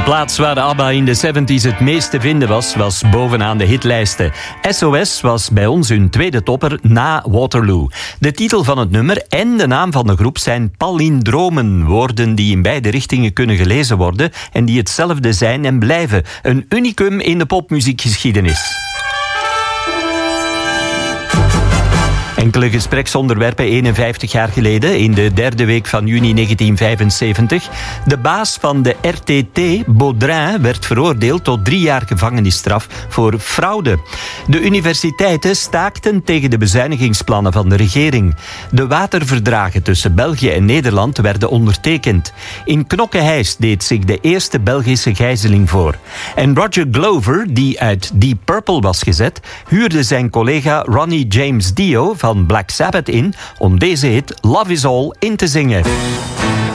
De plaats waar de ABBA in de 70s het meest te vinden was bovenaan de hitlijsten. SOS was bij ons hun tweede topper na Waterloo. De titel van het nummer en de naam van de groep zijn palindromen. Woorden die in beide richtingen kunnen gelezen worden en die hetzelfde zijn en blijven. Een unicum in de popmuziekgeschiedenis. Enkele gespreksonderwerpen 51 jaar geleden, in de derde week van juni 1975. De baas van de RTT, Baudrin, werd veroordeeld tot 3 jaar gevangenisstraf voor fraude. De universiteiten staakten tegen de bezuinigingsplannen van de regering. De waterverdragen tussen België en Nederland werden ondertekend. In Knokke-Heist deed zich de eerste Belgische gijzeling voor. En Roger Glover, die uit Deep Purple was gezet, huurde zijn collega Ronnie James Dio van Black Sabbath in om deze hit Love Is All in te zingen.